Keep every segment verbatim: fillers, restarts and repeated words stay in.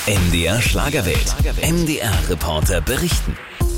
M D R Schlagerwelt. M D R-Reporter berichten.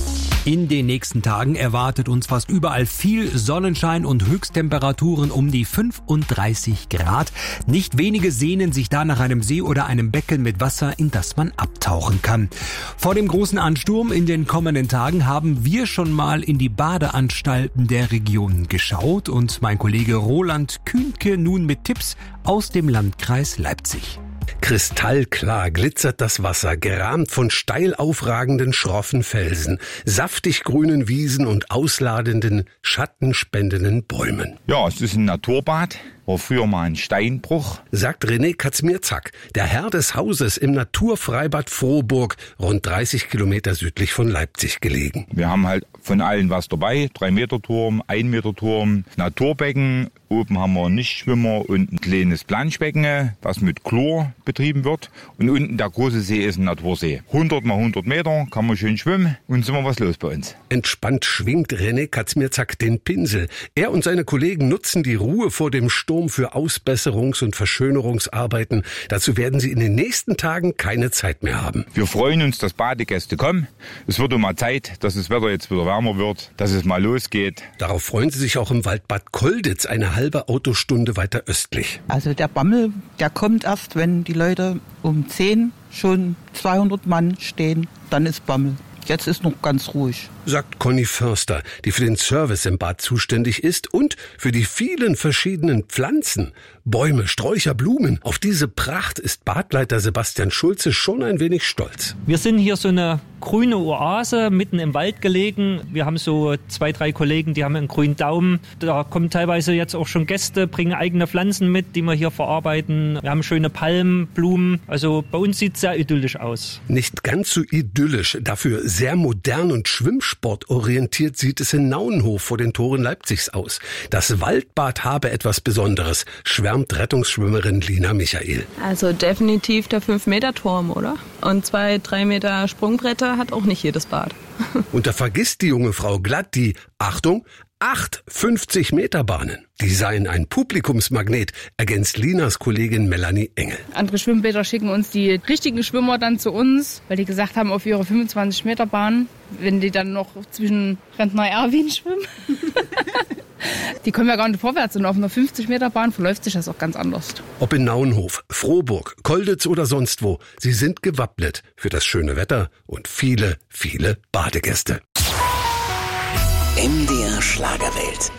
In den nächsten Tagen erwartet uns fast überall viel Sonnenschein und Höchsttemperaturen um die fünfunddreißig Grad. Nicht wenige sehnen sich da nach einem See oder einem Becken mit Wasser, in das man abtauchen kann. Vor dem großen Ansturm in den kommenden Tagen haben wir schon mal in die Badeanstalten der Region geschaut und mein Kollege Roland Kühnke nun mit Tipps aus dem Landkreis Leipzig. Kristallklar glitzert das Wasser, gerahmt von steil aufragenden, schroffen Felsen, saftig grünen Wiesen und ausladenden, schattenspendenden Bäumen. Ja, es ist ein Naturbad. War früher mal ein Steinbruch, sagt René Katzmierzak, der Herr des Hauses im Naturfreibad Frohburg, rund dreißig Kilometer südlich von Leipzig gelegen. Wir haben halt von allen was dabei. drei Meter Turm, ein Meter Turm, Naturbecken. Oben haben wir einen Nichtschwimmer und ein kleines Planschbecken, was mit Chlor betrieben wird. Und unten der große See ist ein Natursee. hundert mal hundert Meter, kann man schön schwimmen und sind wir was los bei uns. Entspannt schwingt René Katzmierzak den Pinsel. Er und seine Kollegen nutzen die Ruhe vor dem Sturm für Ausbesserungs- und Verschönerungsarbeiten. Dazu werden sie in den nächsten Tagen keine Zeit mehr haben. Wir freuen uns, dass Badegäste kommen. Es wird mal Zeit, dass das Wetter jetzt wieder wärmer wird, dass es mal losgeht. Darauf freuen sie sich auch im Waldbad Kolditz, eine halbe Autostunde weiter östlich. Also der Bammel, der kommt erst, wenn die Leute um zehn schon zweihundert Mann stehen, dann ist Bammel. Jetzt ist noch ganz ruhig, sagt Conny Förster, die für den Service im Bad zuständig ist und für die vielen verschiedenen Pflanzen, Bäume, Sträucher, Blumen. Auf diese Pracht ist Badleiter Sebastian Schulze schon ein wenig stolz. Wir sind hier so eine grüne Oase, mitten im Wald gelegen. Wir haben so zwei, drei Kollegen, die haben einen grünen Daumen. Da kommen teilweise jetzt auch schon Gäste, bringen eigene Pflanzen mit, die wir hier verarbeiten. Wir haben schöne Palmen, Blumen. Also bei uns sieht es sehr idyllisch aus. Nicht ganz so idyllisch, dafür sehr modern und schwimmsportorientiert sieht es in Nauenhof vor den Toren Leipzigs aus. Das Waldbad habe etwas Besonderes, schwärmt Rettungsschwimmerin Lina Michael. Also definitiv der fünf Meter Turm, oder? Und zwei, drei Meter Sprungbretter hat auch nicht jedes Bad. Und da vergisst die junge Frau glatt die, Achtung, acht fünfzig Meter Bahnen. Die seien ein Publikumsmagnet, ergänzt Linas Kollegin Melanie Engel. Andere Schwimmbäder schicken uns die richtigen Schwimmer dann zu uns, weil die gesagt haben, auf ihre fünfundzwanzig Meter Bahn, wenn die dann noch zwischen Rentner Erwin schwimmen, die kommen ja gar nicht vorwärts. Und auf einer fünfzig Meter Bahn verläuft sich das auch ganz anders. Ob in Nauenhof, Frohburg, Kolditz oder sonst wo, sie sind gewappnet für das schöne Wetter und viele, viele Badegäste. M D R Schlagerwelt.